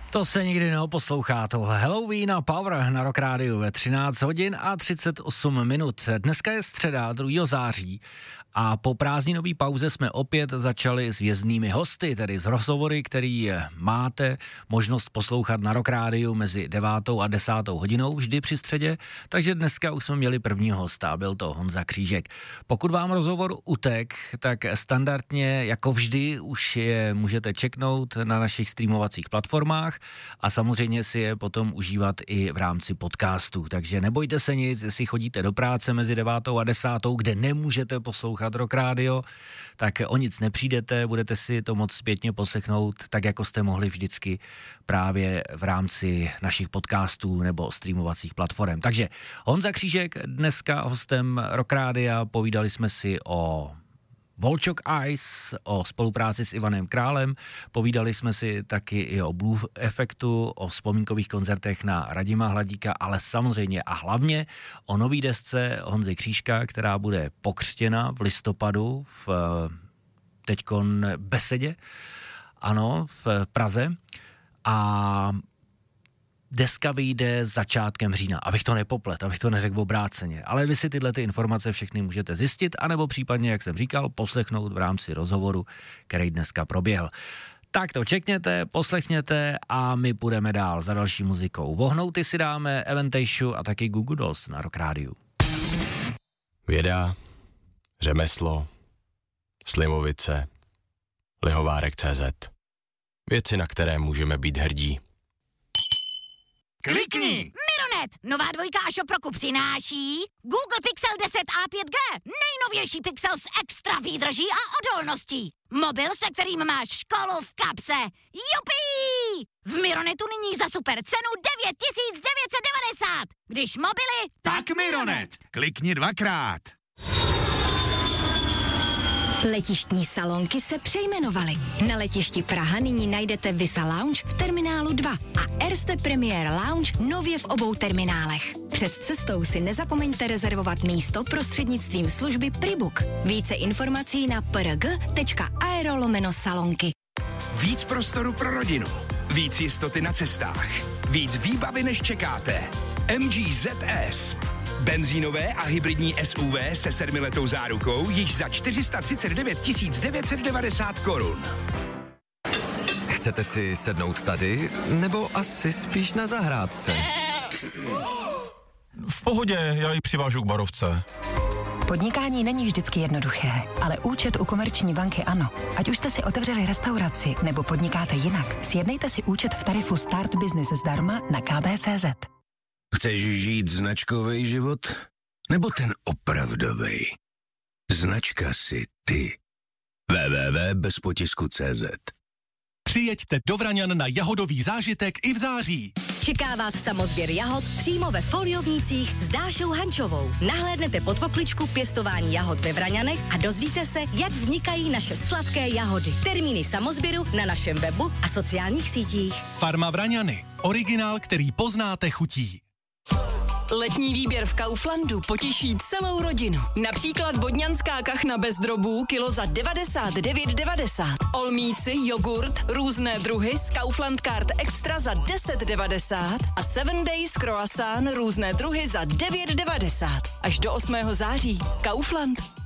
To se nikdy neoposlouchá, tohle Halloween a Power na Rock Rádiu ve 13 hodin a 38 minut. Dneska je středa 2. září a po prázdninové pauze jsme opět začali s věznými hosty, tedy s rozhovory, který máte možnost poslouchat na Rock Rádiu mezi 9. a 10. hodinou vždy při středě, takže dneska už jsme měli prvního hosta, byl to Honza Křížek. Pokud vám rozhovor utek, tak standardně jako vždy už je můžete čeknout na našich streamovacích platformách a samozřejmě si je potom užívat i v rámci podcastu, takže nebojte se nic, jestli chodíte do práce mezi 9. a 10., kde nemůžete poslouchat Rock Radio, tak o nic nepřijdete, budete si to moct zpětně poslechnout, tak jako jste mohli vždycky právě v rámci našich podcastů nebo streamovacích platform. Takže Honza Křížek dneska hostem Rock Rádia, povídali jsme si o Volčok Ice, o spolupráci s Ivanem Králem, povídali jsme si taky i o Blue Effectu, o vzpomínkových koncertech na Radima Hladíka, ale samozřejmě a hlavně o nový desce Honzy Křížka, která bude pokřtěna v listopadu v teďkon Besedě, ano, v Praze, a deska vyjde začátkem října, abych to nepoplet, abych to neřekl obráceně. Ale vy si tyhle ty informace všechny můžete zjistit, anebo případně, jak jsem říkal, poslechnout v rámci rozhovoru, který dneska proběhl. Tak to čekněte, poslechněte a my půjdeme dál za další muzikou. Vohnouty si dáme Avantasia a taky Goo Goo Dolls na Rock Rádiu. Věda, řemeslo, Slimovice, Lihovárek.cz. Věci, na které můžeme být hrdí. Klikni! Mironet! Nová dvojka Ashoproku přináší Google Pixel 10a 5G. Nejnovější Pixel s extra výdrží a odolností. Mobil, se kterým máš školu v kapse. Jupí! V Mironetu nyní za super cenu 9990. Když mobily, tak Mironet! Klikni dvakrát. Letištní salonky se přejmenovaly. Na letišti Praha nyní najdete Visa Lounge v terminálu 2 a Erste Premier Lounge nově v obou terminálech. Před cestou si nezapomeňte rezervovat místo prostřednictvím služby Pribook. Více informací na prg.aero/salonky. Víc prostoru pro rodinu, víc jistoty na cestách, víc výbavy než čekáte. MG ZS. Benzínové a hybridní SUV se 7letou zárukou již za 439 990 korun. Chcete si sednout tady, nebo asi spíš na zahrádce? V pohodě, já ji přivážu k barovce. Podnikání není vždycky jednoduché, ale účet u Komerční banky ano. Ať už jste si otevřeli restauraci nebo podnikáte jinak, sjednejte si účet v tarifu Start Business zdarma na kb.cz. Chceš žít značkový život? Nebo ten opravdovej? Značka si ty. www.bezpotisku.cz. Přijeďte do Vraňan na jahodový zážitek i v září. Čeká vás samozběr jahod přímo ve Foliovnících s Dášou Hančovou. Nahlédnete pod pokličku pěstování jahod ve Vraňanech a dozvíte se, jak vznikají naše sladké jahody. Termíny samozběru na našem webu a sociálních sítích. Farma Vraňany. Originál, který poznáte chutí. Letní výběr v Kauflandu potěší celou rodinu. Například bodňanská kachna bez drobů kilo za 99,90. Olmíci, jogurt, různé druhy z Kaufland Card Extra za 10,90 a 7 Days croissant různé druhy za 9,90. Až do 8. září. Kaufland.